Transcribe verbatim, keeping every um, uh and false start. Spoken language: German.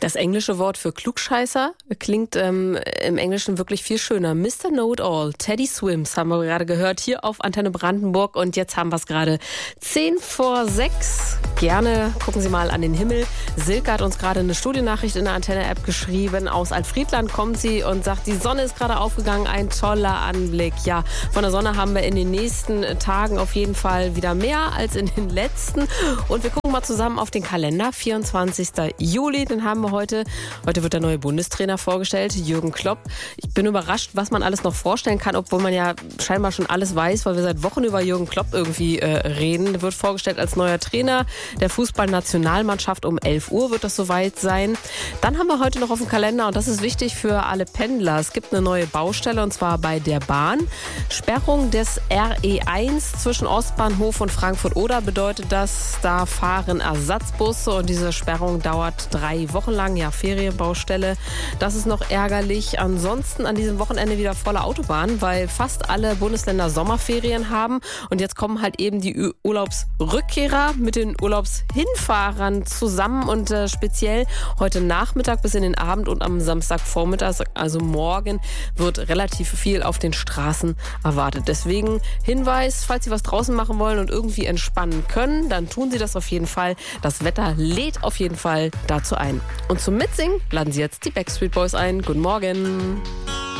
Das englische Wort für Klugscheißer klingt ähm, im Englischen wirklich viel schöner. Mister Know-it-all, Teddy Swims, haben wir gerade gehört, hier auf Antenne Brandenburg. Und jetzt haben wir es gerade zehn vor sechs. Gerne gucken Sie mal an den Himmel. Silke hat uns gerade eine Studiennachricht in der Antenne-App geschrieben. Aus Altfriedland kommt sie und sagt, die Sonne ist gerade aufgegangen. Ein toller Anblick. Ja, von der Sonne haben wir in den nächsten Tagen auf jeden Fall wieder mehr als in den letzten. Und wir gucken mal zusammen auf den Kalender. vierundzwanzigster Juli, den haben wir heute. Heute wird der neue Bundestrainer vorgestellt, Jürgen Klopp. Ich bin überrascht, was man alles noch vorstellen kann, obwohl man ja scheinbar schon alles weiß, weil wir seit Wochen über Jürgen Klopp irgendwie äh, reden. Der wird vorgestellt als neuer Trainer der Fußballnationalmannschaft. Um elf Uhr wird das soweit sein. Dann haben wir heute noch auf dem Kalender, und das ist wichtig für alle Pendler, es gibt eine neue Baustelle, und zwar bei der Bahn. Sperrung des R E eins zwischen Ostbahnhof und Frankfurt-Oder bedeutet das, da fahren Ersatzbusse, und diese Sperrung dauert drei Wochen lang. Ja, Ferienbaustelle. Das ist noch ärgerlich. Ansonsten an diesem Wochenende wieder volle Autobahn, weil fast alle Bundesländer Sommerferien haben. Und jetzt kommen halt eben die Urlaubsrückkehrer mit den Urlaubshinfahrern zusammen. Und äh, speziell heute Nachmittag bis in den Abend und am Samstagvormittag, also morgen, wird relativ viel auf den Straßen erwartet. Deswegen Hinweis, falls Sie was draußen machen wollen und irgendwie entspannen können, dann tun Sie das auf jeden Fall. Das Wetter lädt auf jeden Fall dazu ein. Und zum Mitsingen laden Sie jetzt die Backstreet Boys ein. Guten Morgen.